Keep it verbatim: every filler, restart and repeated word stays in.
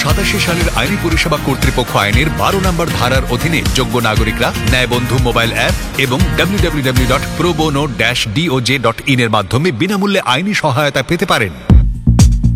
সাতাশি সালের আইনি পরিষেবা কর্তৃপক্ষ আইনের বারো নম্বর ধারার অধীনে যোগ্য নাগরিকরা ন্যায়বন্ধু মোবাইল অ্যাপ এবং W W W dot pro বোনো dash ডিওজে dot in এর মাধ্যমে বিনামূল্যে আইনি সহায়তা পেতে পারেন।